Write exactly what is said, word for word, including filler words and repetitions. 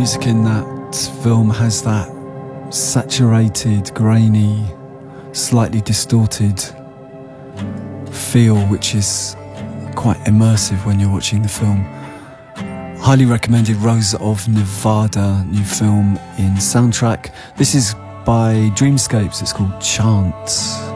music in that film has that saturated, grainy, slightly distorted feel, which is quite immersive when you're watching the film. Highly recommended. Rose of Nevada, new film in soundtrack. This is by Dreamscapes. It's called Chance.